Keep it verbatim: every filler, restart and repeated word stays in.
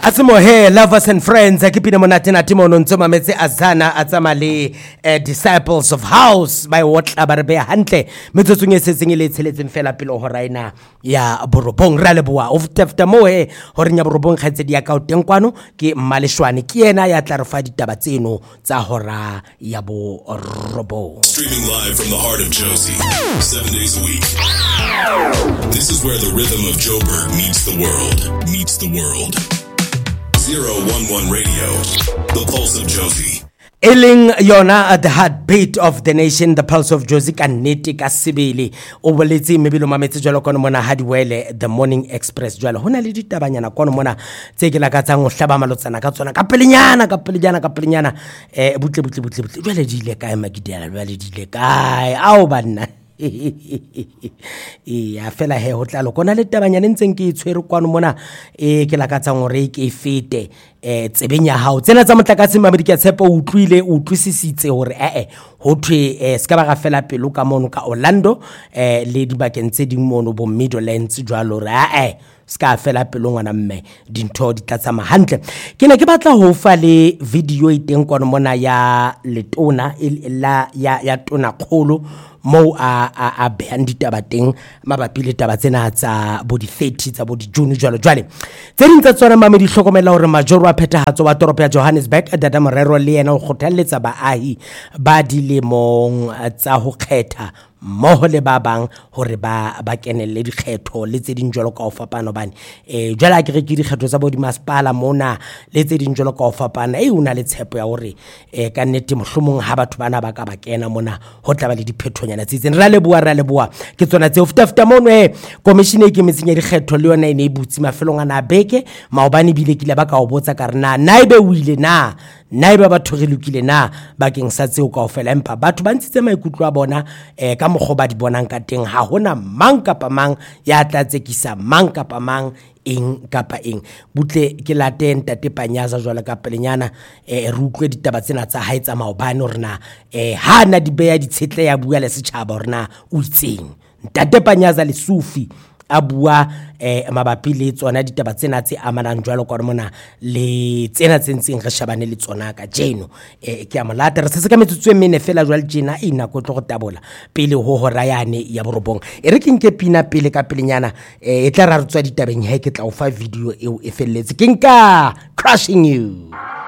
Asimo he lovers and friends akipina monate na timo nontsoma metse azana atsamale uh, disciples of house by what abarbe hantle metsotsong e setseng ile tsheletseng fela pele ho raina ya borobong raleboa of tefta mo he hore nya borobong khatse di account kwano ke mmaleshwane ke yena ya tlarefa ditaba tseno tsa hora ya borobong. Streaming live from the heart of Josie seven days a week. This is where the rhythm of Joburg meets the world meets the world. zero one one Radio, the pulse of Josie. Eling yona the heartbeat of the nation, the pulse of Josie kanete ka sebele o boletse mebelo mametse jwalo kono mona hadiwele the morning express jwalo hona le ditabanyana kono mona tse ke la ka tsang o hlaba malotsana ka tsona ka pelenyana ka pelenyana ka pelenyana eh butle butle butle butle jwale di ile kae magidela jwale di ile kae ao banna e a fela he ho tlalo kona le tabanyana ntseng ke itshwere kwano mona e ke la ka tsang hore ke fete eh tsebenya hao tsena tsa motlakase mamedi ke tshepa o utlwile o twisisitse hore eh eh ho thwe eh ska ba ga fela pelo ka mono ka Orlando eh le di bakeng tse ding mono bo Midlands jwalo re eh eh ska fela pelo ngwana mme dintho di tlatsa mahantle ke ne ke batla ho fa le video e teng kwano mona ya letona la ya ya tona kholo mo a a a bandita bateng mabapi le taba tsena tsa body thirty tsa body June jwalo jwale tse ding tsa tsona mamedi hlokomela hore majoro wa phethahatso wa toropo ya Johannesburg dada Morero le yena o kgothalletsa baahi ba dilemong tsa ho kgetha mmoho le ba bang hore ba ba kenelle dikgetho le tse ding jwalo ka o fapana bane eh jwale ke re ke dikgetho tsa bodi masepala mona le tse ding jwalo ka o fapana e una le tshepo ya hore eh ka nnete mohlomong ha batho bana ba ka ba kena mona ho tla ba le diphethonyana tse tseng ra leboa ra leboa ke tsona tse ftafta mono eh commission e ke metsenya dikgetho le yona ene e butsi mafelong ana beke maobane bile kile ba ka o botsa ka rena naibe o ile na naibe batho re lokile na bakeng sa tseo kaofela empa batho ba ntshitse maikutlo a bona eh ka mokgo ba di bonang ka teng ha hona mang kapa mang ya tlatsekisa mang kapa mang eng kapa eng butle ke la tenta tepanyaza jwala ka pelenyana eh re utlwe ditaba tsena tsa haetsa maobane rena eh hana di beya ditshetle ya bua le setjhaba rena o itseng ntatepanyaza le sufi a bua eh mabapi le tsona ditaba tsena tse amanang jwalo kwa mona le tsena tsentseng re shabane le tsona ka jeno eh ke a molata re se se ka metsotso e mene fela jwale jena ina go tlo go tabola pele ho hora yane ya borobong e re ke nke pina pele ka pelenyana eh e tla ra re tswa ditabeng he ke tla o fa video eo e felletse ke nka crushing you.